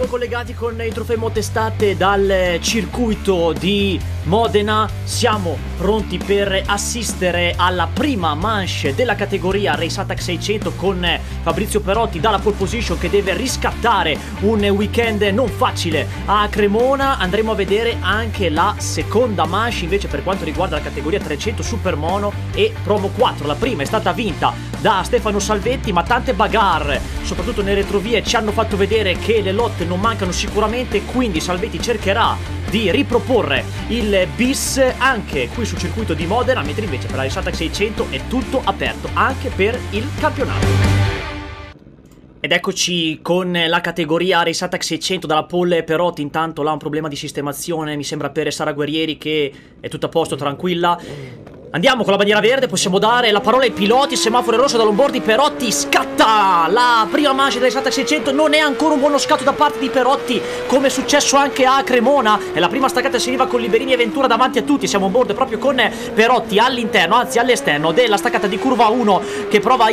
collegati con i trofei motestate dal circuito di Modena. Siamo pronti per assistere alla prima manche della categoria Race Attack 600 con Fabrizio Perotti dalla pole position che deve riscattare un weekend non facile a Cremona. Andremo a vedere anche la seconda manche invece per quanto riguarda la categoria 300 Super Mono e Promo 4. La prima è stata vinta da Stefano Salvetti, ma tante bagarre soprattutto nelle retrovie ci hanno fatto vedere che le lotte non mancano sicuramente, quindi Salvetti cercherà di riproporre il bis anche qui sul circuito di Modena, mentre invece per la Race Attack 600 è tutto aperto anche per il campionato. Ed eccoci con la categoria Race Attack 600 dalla pole Perotti. Intanto là un problema di sistemazione, mi sembra per Sara Guerrieri, che è tutto a posto, tranquilla. Andiamo con la bandiera verde, possiamo dare la parola ai piloti, semaforo rosso dall'onboard, Perotti scatta la prima manche della Race Attack 600, non è ancora un buono scatto da parte di Perotti come è successo anche a Cremona, e la prima staccata si arriva con Liberini e Ventura davanti a tutti, siamo on board proprio con Perotti all'interno, anzi all'esterno della staccata di curva 1 che prova